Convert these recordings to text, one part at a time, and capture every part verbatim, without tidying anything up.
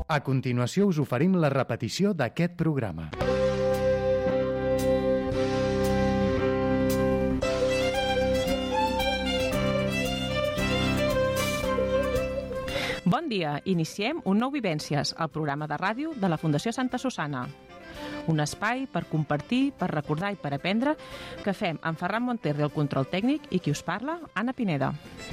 A continuació us oferim la repetició d'aquest programa. Bon dia, iniciem un nou Vivències, el programa de ràdio de la Fundació Santa Susanna. Un espai per compartir, per recordar i per aprendre que fem amb Ferran Monterri al control tècnic i qui us parla, Anna Pineda.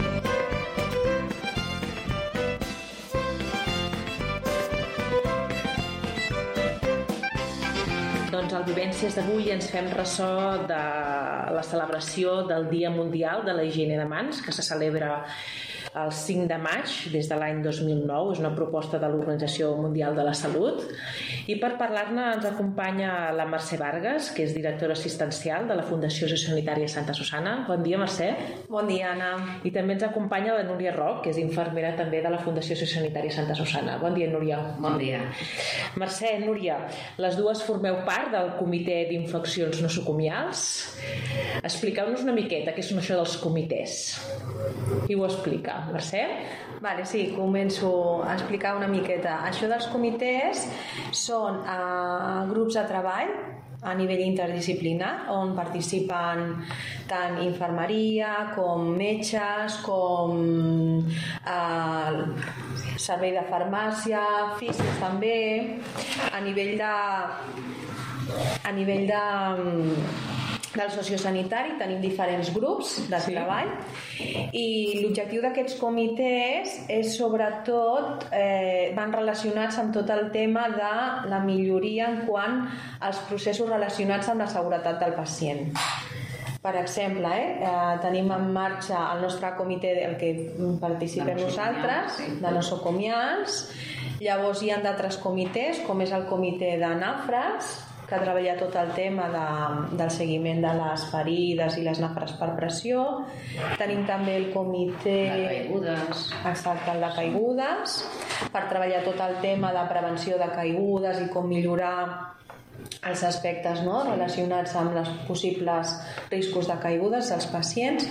Doncs al Vivències d'avui ens fem ressò de la celebració del Dia Mundial de la Higiene de Mans, que se celebra el cinc de maig des de l'any dos mil nou. És una proposta de l'Organització Mundial de la Salut. I per parlar-ne ens acompanya la Mercè Vargas, que és directora assistencial de la Fundació Sociosanitària Santa Susanna. Bon dia, Mercè. Bon dia, Anna. I també ens acompanya la Núria Roc, que és infermera també de la Fundació Sociosanitària Santa Susanna. Bon dia, Núria. Bon dia. Mercè, Núria, les dues formeu part del Comitè d'Infeccions Nosocomials. Expliqueu-nos una miqueta què són això dels comitès. Qui ho explica? Mercè? Vale, sí, començo a explicar una miqueta. Això dels comitès són uh, grups de treball a nivell interdisciplinar on participen tant infermeria com metges, com uh, servei de farmàcia, físics també, a nivell de a nivell de del sociosanitari tenim diferents grups de sí. treball i l'objectiu d'aquests comitès és sobretot eh, van relacionats amb tot el tema de la milloria en quant als processos relacionats amb la seguretat del pacient. Per exemple, eh, eh, tenim en marxa el nostre comitè del que participem de nosaltres, sí. de nosocomials. Llavors hi ha d'altres comitès, com és el comitè de nafres, que treballa tot el tema de, del seguiment de les ferides i les nafres per pressió. Tenim també el comitè de caigudes, exacte, el de caigudes, per treballar tot el tema de prevenció de caigudes i com millorar els aspectes, no?, relacionats amb els possibles riscos de caigudes dels pacients.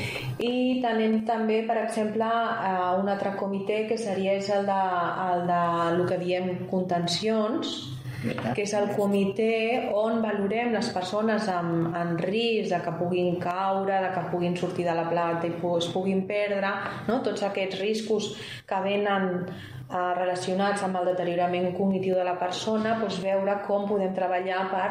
I tenim també, per exemple, un altre comitè que seria el de, el de el que diem contencions, que és el comitè on valorem les persones amb, amb risc de que puguin caure, de que puguin sortir de la planta i es puguin perdre, no? Tots aquests riscos que venen eh, relacionats amb el deteriorament cognitiu de la persona, doncs veure com podem treballar per,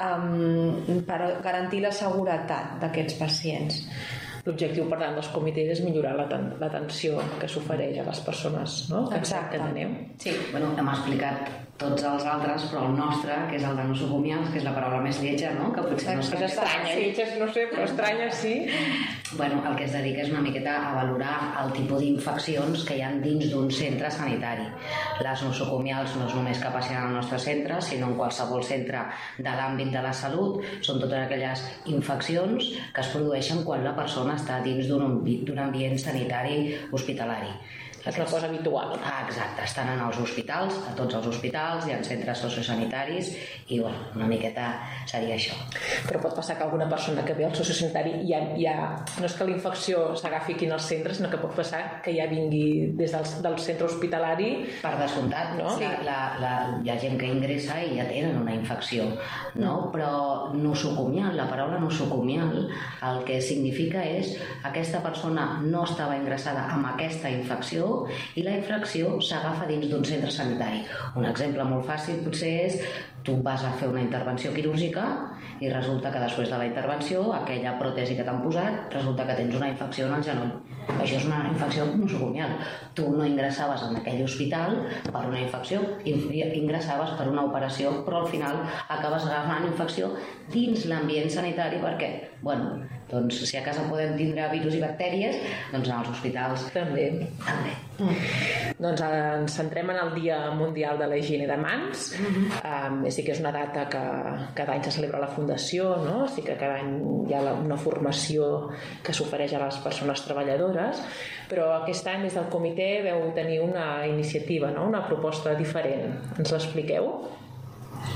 um, per garantir la seguretat d'aquests pacients. L'objectiu, per tant, dels comitès és millorar l'atenció que s'ofereix a les persones, no? Exacte. Que tenim. Sí. Bueno, hem explicat tots els altres, però el nostre, que és el de nosocomials, que és la paraula més lletja, no?, que potser no és estranya, sí. Lletja, no sé, però estranya sí. Bueno, el que es dedica és una miqueta a valorar el tipus d'infeccions que hi ha dins d'un centre sanitari. Les nosocomials no és només que passin al nostre centre, sinó en qualsevol centre de l'àmbit de la salut. Són totes aquelles infeccions que es produeixen quan la persona està dins d'un ambient sanitari hospitalari. És una cosa habitual. Ah, exacte, estan en els hospitals, a tots els hospitals, hi ha centres sociosanitaris i bueno, una miqueta seria això. Però pot passar que alguna persona que ve al sociosanitari ja, ja, no és que la infecció s'agafi aquí en el centre, sinó que pot passar que ja vingui des del, del centre hospitalari. Per descomptat, no? Sí. La, la, hi ha gent que ingressa i ja tenen una infecció, no? Mm. Però nosocomial, la paraula nosocomial, el que significa és aquesta persona no estava ingressada amb aquesta infecció i la infecció s'agafa dins d'un centre sanitari. Un exemple molt fàcil potser és tu vas a fer una intervenció quirúrgica i resulta que després de la intervenció aquella pròtesi que t'han posat resulta que tens una infecció en el genoll. Això és una infecció nosocomial. Tu no ingressaves en aquell hospital per una infecció, ingressaves per una operació, però al final acabes agafant infecció dins l'ambient sanitari. Per què? Bueno, doncs si a casa podem tindre virus i bactèries, doncs en els hospitals també. també. Mm. Doncs ens centrem en el Dia Mundial de la Higiene de Mans. Mm-hmm. um, sí que és una data que cada any se celebra a la Fundació, no? Sí que cada any hi ha una formació que s'ofereix a les persones treballadores, però aquest any des del comitè veu tenir una iniciativa, no? Una proposta diferent. Ens l'expliqueu?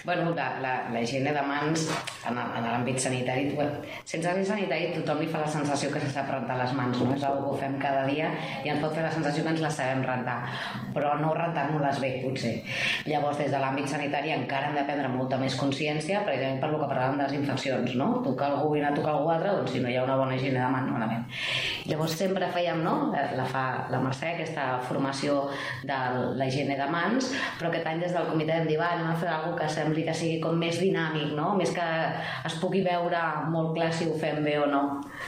Bueno, la, la, la higiene de mans en, en l'àmbit sanitari, bueno, sense àmbit sanitari tothom li fa la sensació que se sap rentar les mans, no? És una cosa que ho fem cada dia i ens pot fer la sensació que ens les sabem rentar, però no rentar-nos-les bé, potser. Llavors, des de l'àmbit sanitari encara hem de prendre molta més consciència, precisament per lo que parlàvem de les infeccions, no? Tocar algú i anar a tocar algú altre, doncs si no hi ha una bona higiene de mans, malament. Llavors sempre fèiem, no? La fa la Mercè, aquesta formació de la higiene de mans, però aquest any des del comitè vam dir, va, anem a fer alguna cosa que sembli que sigui com més dinàmic, no? Més que es pugui veure molt clar si ho fem bé o no.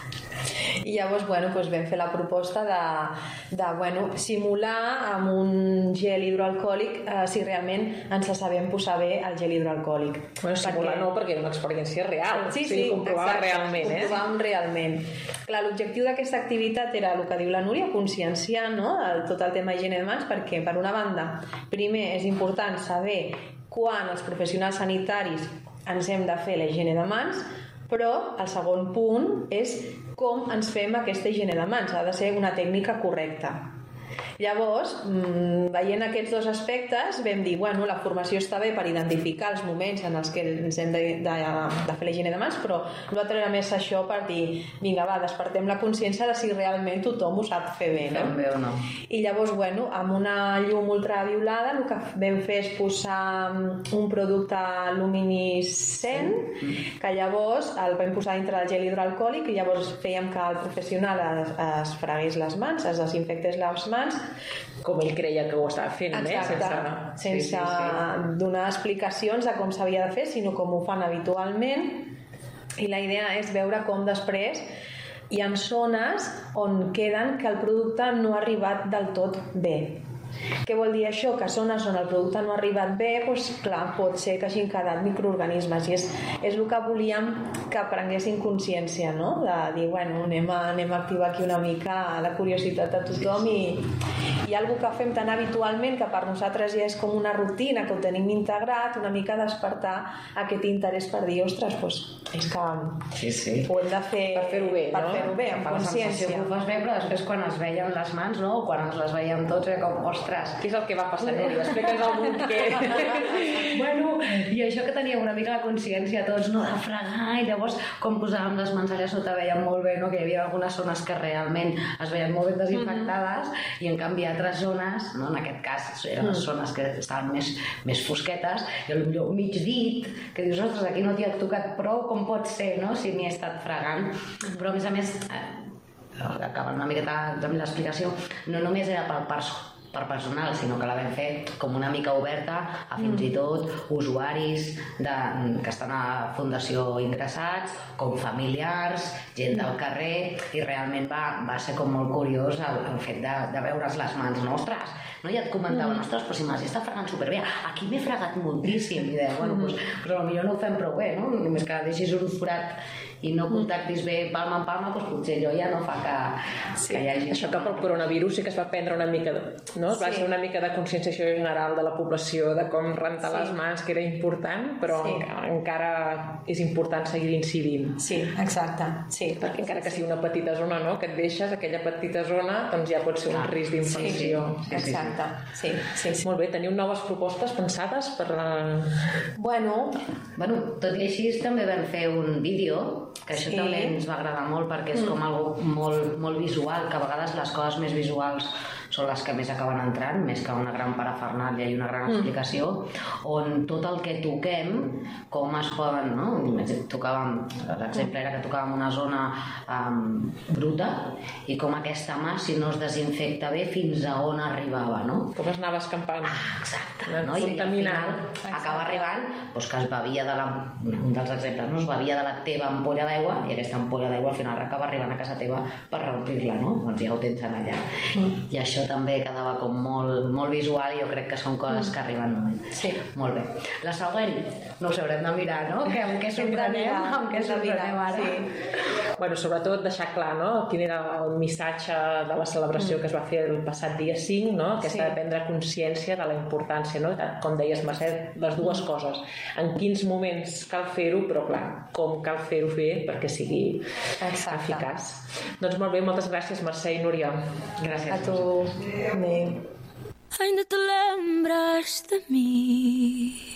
I llavors, bueno, doncs vam fer la proposta de, de bueno, simular amb un gel hidroalcohòlic eh, si realment ens sabem posar bé el gel hidroalcohòlic. Bueno, simular perquè... no, perquè era una experiència real. Sí, sí, sí comprovàvem realment. Eh? Comprovàvem realment. Clar, l'objectiu d'aquesta activitat era el que diu la Núria, conscienciar, no?, el, tot el tema higiene de mans, perquè, per una banda, primer és important saber quan els professionals sanitaris ens hem de fer la higiene de mans, però el segon punt és com ens fem aquesta higiene de mans. Ha de ser una tècnica correcta. Llavors, veient aquests dos aspectes, vam dir, bueno, la formació està bé per identificar els moments en els que ens hem de, de, de fer la higiene de mans, però nosaltres era més això per dir, vinga, va, despertem la consciència de si realment tothom ho sap fer bé, no? Fem bé o no. I llavors, bueno, amb una llum ultraviolada el que vam fer és posar un producte luminescent, que llavors el vam posar dintre del gel hidroalcohòlic i llavors fèiem que el professional es, es fregués les mans, es desinfectés les mans, com ell creia que ho estava fent. Exacte, eh? sense, sense sí, sí, sí. donar explicacions de com s'havia de fer, sinó com ho fan habitualment. I la idea és veure com després hi ha zones on queden que el producte no ha arribat del tot bé. Què vol dir això? Que zones on el producte no ha arribat bé, doncs, clar, pot ser que hagin quedat microorganismes, i és, és el que volíem que prenguessin consciència, no? De dir, bueno, anem a, anem a activar aquí una mica la curiositat de tothom, i hi ha alguna que fem tan habitualment que per nosaltres ja és com una rutina, que ho tenim integrat, una mica despertar aquest interès per dir, ostres, doncs és que sí, sí. ho hem de fer per fer-ho bé, per no? fer-ho bé, amb consciència. Ho fas bé, però després quan es veien les mans, no? O quan ens les veiem tots, era com, ostres, què és el que va passar, Núria? Explica'ns algun què. Bueno, i això que teníem una mica la consciència tots, no?, de fregar, i llavors quan posàvem les mans allà sota veiem molt bé, no?, que hi havia algunes zones que realment es veien molt ben desinfectades, mm-hmm. i en canvi altres zones, no?, en aquest cas eren les zones que estaven més, més fosquetes, i potser un mig dit, que dius, ostres, aquí no t'hi ha tocat prou, com pot ser, no?, si m'hi he estat fregant. Però a més a més, eh, acabant una miqueta amb l'explicació, no només era pel personal, per personal, sinó que la vam fer com una mica oberta a fins mm. i tot usuaris de, que estan a Fundació ingressats, com familiars, gent del carrer, i realment va, va ser com molt curiós el, el fet de, de veure's les mans nostres. No? I et comentaven, mm. ostres, però si me'ls està fregant superbé, aquí m'he fregat moltíssim, i deia, bueno, mm. doncs, però potser no ho fem prou bé, no? Només que deixis un forat i no contactis bé palma en palma, doncs potser allò ja no fa que, sí. que hi hagi... Això que pel coronavirus sí que es va prendre una mica de, no? Sí. Va ser una mica de conscienciació general de la població de com rentar sí. les mans, que era important, però sí. encara, encara és important seguir incidint. Sí, exacte. Sí, perquè encara que sigui una petita zona, no?, que et deixes, aquella petita zona, doncs ja pot ser un risc d'infecció. Sí, sí. Exacte. Sí, sí, sí. Molt bé, teniu noves propostes pensades per la... Bueno, bueno, tot i així també vam fer un vídeo, que això sí. també ens va agradar molt perquè és mm. com algo molt, molt visual, que a vegades les coses més visuals són les que més acaben entrant, més que una gran parafernàlia i una gran explicació, mm. on tot el que toquem, com es poden, no? Tocàvem, l'exemple era que tocàvem una zona um, bruta, i com aquesta mà, si no es desinfecta bé, fins a on arribava, no? Com es anava escampant. Ah, exacte. No? I al final acaba arribant doncs, que es bevia de la... Un dels exemples, no? Es bevia de la teva ampolla d'aigua, i aquesta ampolla d'aigua al final acaba arribant a casa teva per reomplir-la, no? Doncs ja ho tens allà. Mm. I això també quedava com molt, molt visual, i jo crec que són coses que arriben molt. Sí. Molt bé. La següent, no us haurem de mirar, no? Que amb què sorprenem, amb què sorprenem ara. Sí. Bueno, sobretot deixar clar, no?, quin era el missatge de la celebració mm. que es va fer el passat dia cinc, no?, aquesta sí. de prendre consciència de la importància, no?, com deies, Mercè, les dues mm. coses. En quins moments cal fer-ho, però clar, com cal fer-ho bé perquè sigui Exacte. Eficaç. Doncs molt bé, moltes gràcies, Mercè i Núria. Gràcies. A tu. Adéu. Ainda te lembras de mim?